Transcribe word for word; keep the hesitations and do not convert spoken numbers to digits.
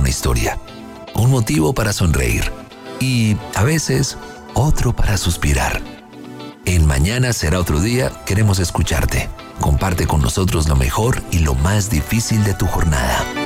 una historia, un motivo para sonreír y, a veces, otro para suspirar. En Mañana será otro día queremos escucharte. Comparte con nosotros lo mejor y lo más difícil de tu jornada.